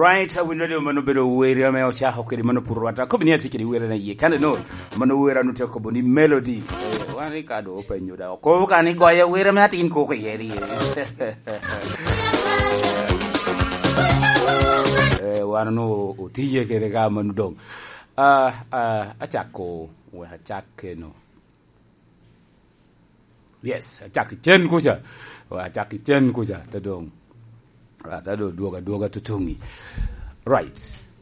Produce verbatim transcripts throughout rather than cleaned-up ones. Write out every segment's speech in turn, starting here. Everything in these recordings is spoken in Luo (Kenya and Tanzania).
right, we know mano bedo wera me ocha hokedi mano purwata. Ko binia tikiri wera na ye. Kana no mano wera no te ko boni melody. Wan Ricardo open you da. Ko ka ni goya wera me atin ko ko yeri. Eh wan no otije ke ga mano dong. Ah ah achako we achake no. Yes, achake chen kuja. Wa achake chen kuja ta dong. Ada dua dua tutungi. Right.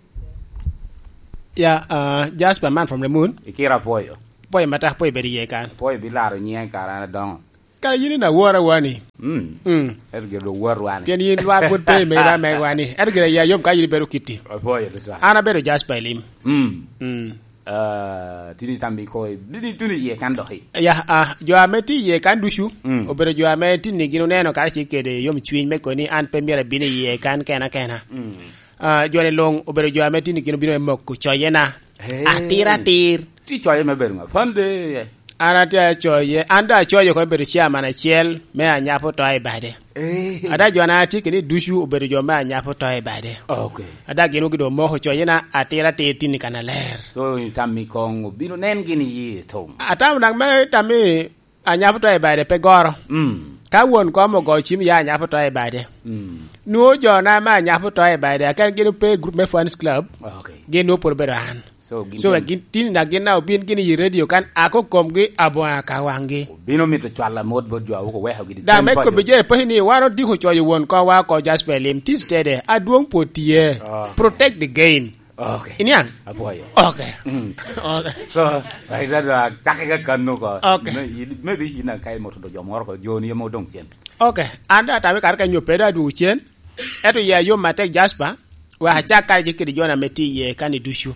Yeah, uh, Jasper man from the moon. Ikira poyo. Poyo mata poyo beri ye kan. Poyo bilaro nye karana dong. Kala yini na wara wani. Mm. Mm. Erge do war wani. Pian yin wa put pay me ra me wani. Erge ya yom ka yini beru kiti. Poyo tsa. Ana beru Jasper lim. Mm. Mm. Uh, tini tambi koi. Dini tuni ye kan dohi. Ya ah jo ameti ye kan dushu. Mm. Obere jo ameti ni gino neno ka chikede yom chwin me ko ni an premier bini ye kan kena kena. Mm. Ah jo ne long obere jo ameti ni gino bino mokko choyena. Atira tir. Ti choye me beru fande. Ana tia choye anda choye ko beru chia mana chiel me anyapo to ai bade. Eh. Ada jo na ti kini dushu obere jo me anyapo to ai bade. Okay. Ada gino gido mo ho choyena atira tir tini kana ler. So tammi kongo bino nen gini ye tom. Atam nang me tami anyapo to ai bade pe goro. Mm. Ka won ko mo go chim ya anyapo to ai bade. Mm. No jo na ma anyapo to ai bade ka gino pe group me fans club. Okay. Gino por beran. So, so gini na gina ubin gini yi radio kan ako komgi abo akawangi. Bino mi to chwala mod bod jo ako weha gidi. Da me ko beje pe ni waro di ho choyo won ko wa ko Jasper lim tis tede aduong potie. Oh. Protect the gain. Okay. Ini yang? Apa ya? Okay. Mm. Okay. So, ai da da takega kanu ko. Okay. Maybe ina kai mo to jo mor ko joni mo dong chen. Okay. Anda ta me kar ka nyopeda du chen. Eto ya yo mate Jasper wa hacha kar jikidi jona meti ye kan dushu.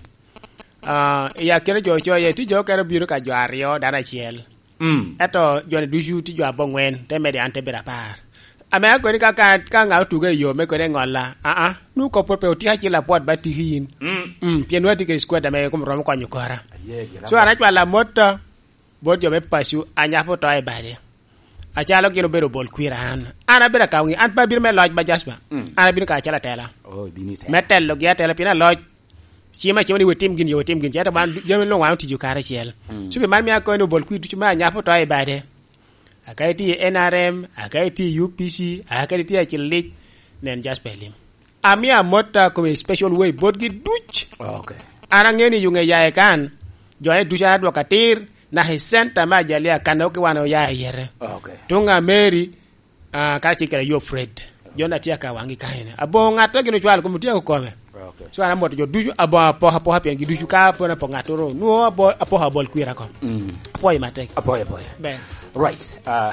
Ah uh, ya kere jo cho ye ti jo kere biru ka jo ario dana chiel. Mm. Eto jo ne dushu ti jo abongwen te me de ante bera par. Ame ko ni ka ka ka nga tu ge yo me ko ne ngola. Ah ah nu ko pope ti ha chila pot ba ti hin. Mm. Mm pien wati ke squad me ko rom ko nyu kora. So ara chwa la moto bo jo me pasu anya poto ai bare. Achala kilo bero bol kwiran. Ana bera ka wi an pa bir me loj ba Jasper. Mm. Ana bir ka chala tela. Oh binite. Metel lo gya tela pina loj. Chima chima ni wetim gin yo wetim gin jata ban jame lo wa ti ju kara chiel. So be man mi akoi no bol kwi tu ma nya poto ai bade. Akaiti N R M, akaiti U P C, akaiti achilik nen Jasper lim. Ami amota come special way bot gi duch. Okay. Ana ngeni yu nge yae kan. Jo e ducha do katir na hesenta ma jalia kana ke wana ya yere. Okay. Tunga Mary ah ka chikere yo Fred. Jona tia ka wangi kaine. Abo ngata gino chwal ko mutia ko kome. Okay. So ana moto jo duju abo apo apo hapi ngi duju ka po na po ngatoro. No abo apo ha bol kwira ko. Mm. Apo i matek. Apo apo. Ben. Right. Uh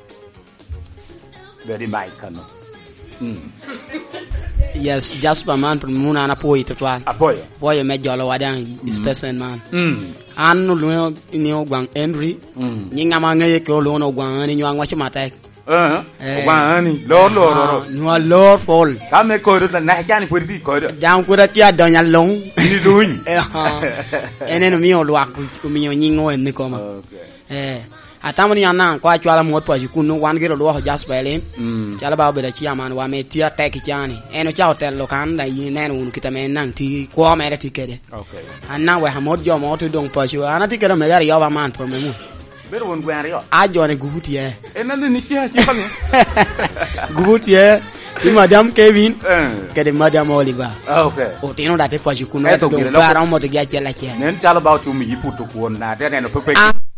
very mic kano. Mm. Yes, Jasper man from muna na po ito twa. Apo. Boy me jolo wadan station man. Mm. Anu lo ni ogwan Henry. Mm. Nyinga mangaye ko lo no ogwan ni nyangwa chimatek. Uh, ogwani lord lord lord no lord fall kame ko do na jani ko di ko do jam ko da tia donya long ni duny eh enen mi o lo ak mi o nyingo en ko ma okay eh atamani yana ko achwala mo po ji kunu wan gero lo Jasper lim chala ba be da chia man wa me tia tek chani eno cha hotel lo kan da yin nen unu kitame nan ti ko me da tikede okay anna we hamod jo mo to dong po ju ana tikede me gari yo ba man po me mu Bero won gwan rio. Ajo ne gubuti e. E nan ni sia chi fami. Gubuti e. Di madam Kevin. Ke de madam Oliver. Ah okay. O tino da te po ji kuno do para mo to gya chela che. Nen chala ba tu mi putu ko na te ne pepe.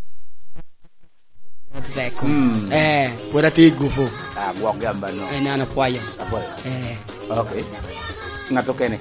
Eh, pura ti gufu. Ah, gwak gamba no. E na na poya. Apo. Eh. Okay. Ngato kene.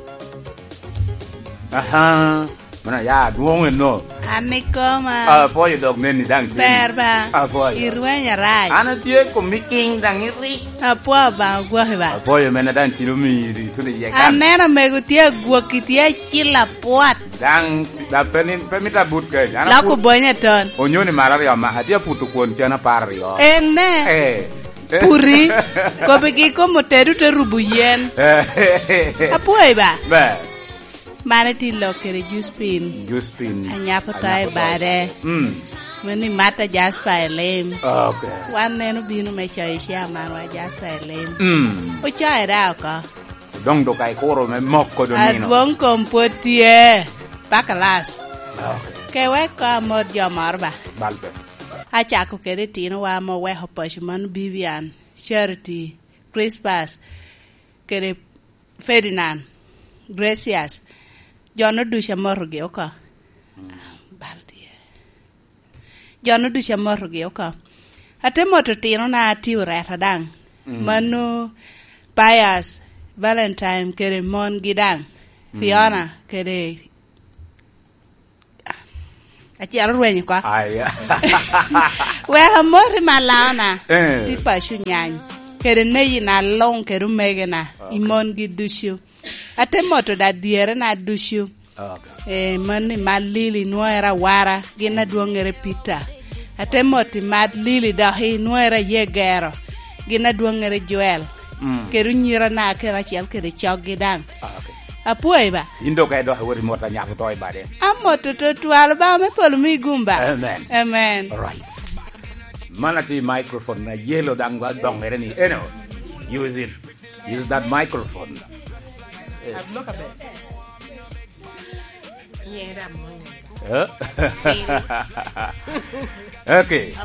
Aha. Mana ya duong no. Anikoma. Ah, po yo dog neni dang. Perba. Ah, po. Irwanya rai. Ana tie ko miking dang iri. Apo ba gwa ba. Ah, po yo mena dan chilo mi ri tu ni ya kan. Anena megu tie gwa kitia chila pot. Dang da penin pemita but ke. La ko bonya ton. Onyo ni mara ya ma atia putu kon tiana par yo. Enne. Eh. Puri. Ko begi ko moteru te rubuyen. Apo ba. Ba. Manati lokere juspin. Juspin. Anyapo tai bare. Mm. Mani mata Jasper lim. Okay. Wan nenu binu me choy shia man wa Jasper lim. Mm. O choy ra ko. dong do kai koro me mokko do nino Adwong kompotie pakalas. Okay. Ke we ka mod jo marba. Balbe. Achako kede tino wa mo we hoposh man Vivian, Charity, Crispus, kede Ferdinand, Gracias. Jono dusha morge oka. Baldi. Jono dusha morge oka. Ate moto tino na ati ureta dang. Manu Pius, Valentine kede mon gidang. Fiona kede Achi arwenye kwa. Aya. We hamori malana. Eh. Ti pashu nyany. Kere neyi na long keru megena. Imon gi dushu. Ate moto da diere na dushu. Okay. Eh mani malili nuera wara gina duongere pita. Ate moti mad lili da hi nuera yegero. Gina duongere Joel. Mm. Keru nyira na kera chiel kere chok gidang. Okay. Apuoi ba. Indo kai do hawari mota nyak toy bade. Amoto to twal ba me pol mi gumba. Amen. Amen. Right. Manati microphone na yellow dangwa dong ereni. Eno. Use it. Use that microphone. Look at it. Yeah, that Okay.